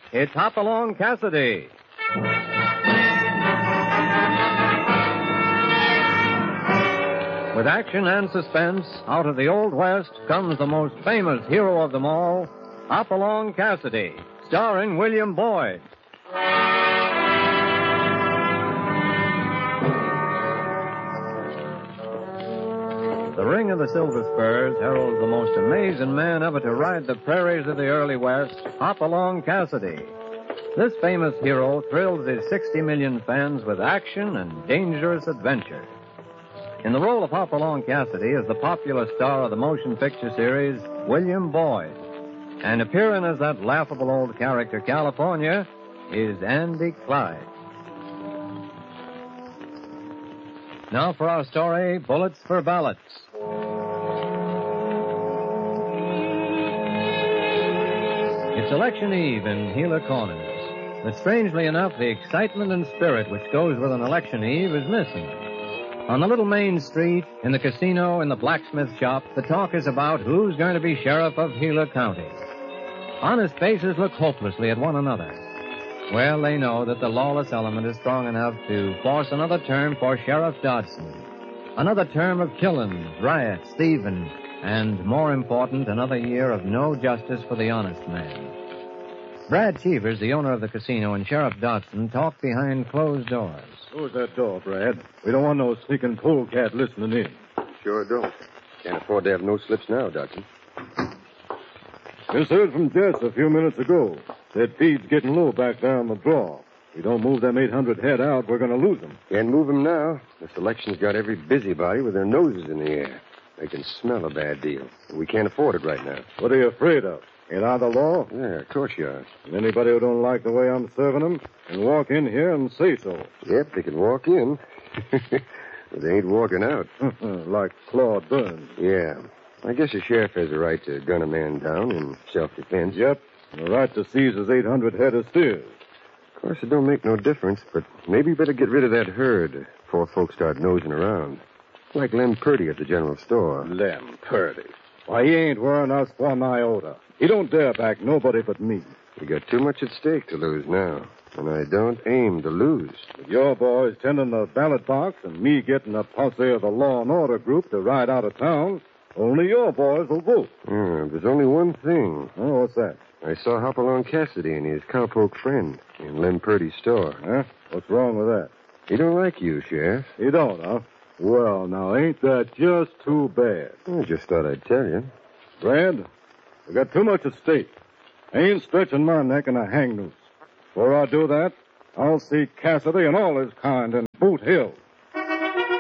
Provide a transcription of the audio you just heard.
It's Hopalong Cassidy. With action and suspense, out of the Old West comes the most famous hero of them all, Hopalong Cassidy, starring William Boyd. The ring of the Silver Spurs heralds the most amazing man ever to ride the prairies of the early West, Hopalong Cassidy. This famous hero thrills his 60 million fans with action and dangerous adventure. In the role of Hopalong Cassidy is the popular star of the motion picture series, William Boyd. And appearing as that laughable old character, California, is Andy Clyde. Now for our story, Bullets for Ballots. It's election eve in Gila Corners. But strangely enough, the excitement and spirit which goes with an election eve is missing. On the little main street, in the casino, in the blacksmith shop, the talk is about who's going to be sheriff of Gila County. Honest faces look hopelessly at one another. Well, they know that the lawless element is strong enough to force another term for Sheriff Dodson. Another term of killings, riots, thieving, and, more important, another year of no justice for the honest man. Brad Cheevers, the owner of the casino, and Sheriff Dodson talk behind closed doors. Close that door, Brad. We don't want no sneaking polecat listening in. Sure don't. Can't afford to have no slips now, Dodson. Just heard from Jess a few minutes ago. Said feed's getting low back there on the draw. If we don't move them 800 head out, we're going to lose them. Can't move them now. This election's got every busybody with their noses in the air. They can smell a bad deal. We can't afford it right now. What are you afraid of? Ain't I the law? Yeah, of course you are. And anybody who don't like the way I'm serving them can walk in here and say so. Yep, they can walk in. But they ain't walking out. Like Claude Burns. Yeah. I guess the sheriff has a right to gun a man down in self-defense. Yep. And the right to seize his 800 head of steers. Of course, it don't make no difference, but maybe you better get rid of that herd before folks start nosing around. Like Lem Purdy at the general store. Lem Purdy? Why, he ain't wearing us one iota. He don't dare back nobody but me. We got too much at stake to lose now, and I don't aim to lose. With your boys tending the ballot box and me getting a posse of the law and order group to ride out of town, only your boys will vote. There's only one thing. Oh, what's that? I saw Hopalong Cassidy and his cowpoke friend in Lem Purdy's store. Huh? What's wrong with that? He don't like you, Sheriff. He don't, huh? Well, now, ain't that just too bad? I just thought I'd tell you. Brad, we got too much at stake. I ain't stretching my neck in a hang noose. Before I do that, I'll see Cassidy and all his kind in Boot Hill.